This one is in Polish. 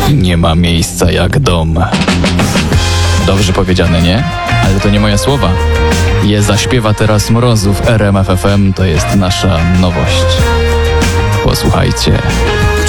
Nie ma miejsca jak dom. Dobrze powiedziane, nie? Ale to nie moje słowa. Je zaśpiewa teraz Mrozów. RMF FM to jest nasza nowość. Posłuchajcie.